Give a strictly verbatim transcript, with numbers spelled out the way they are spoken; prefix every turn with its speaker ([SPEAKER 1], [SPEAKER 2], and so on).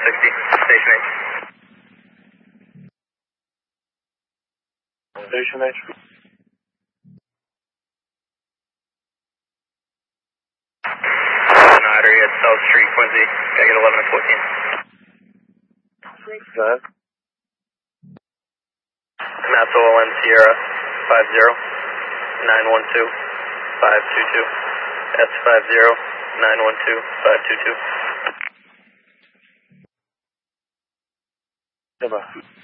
[SPEAKER 1] sixty, station H.
[SPEAKER 2] Station H.
[SPEAKER 1] Snyder, you at South Street, Quincy. Gotta get eleven and fourteen.
[SPEAKER 2] That.
[SPEAKER 1] Mass O L N Sierra, five zero, nine one two, five two two. S five zero, nine one two, five two two.
[SPEAKER 2] Goodbye.